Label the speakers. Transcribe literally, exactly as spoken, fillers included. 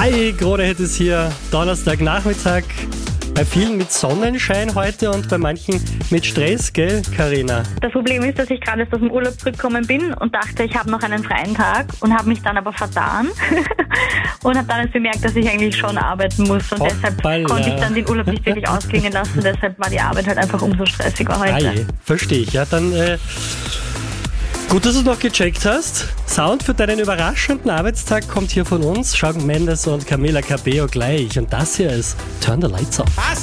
Speaker 1: Hi, Kronehit ist hier, Donnerstagnachmittag. Bei vielen mit Sonnenschein heute und bei manchen mit Stress, gell, Carina?
Speaker 2: Das Problem ist, dass ich gerade erst aus dem Urlaub zurückgekommen bin und dachte, ich habe noch einen freien Tag und habe mich dann aber vertan und habe dann erst bemerkt, dass ich eigentlich schon arbeiten muss und
Speaker 1: Hoppala.
Speaker 2: deshalb konnte ich dann den Urlaub nicht wirklich ausklingen lassen. Deshalb war die Arbeit halt einfach umso stressiger heute.
Speaker 1: Ei, verstehe ich. Ja, dann äh, gut, dass du es noch gecheckt hast. Sound für deinen überraschenden Arbeitstag kommt hier von uns. Shawn Mendes und Camila Cabello gleich. Und das hier ist Turn the Lights Off.
Speaker 3: I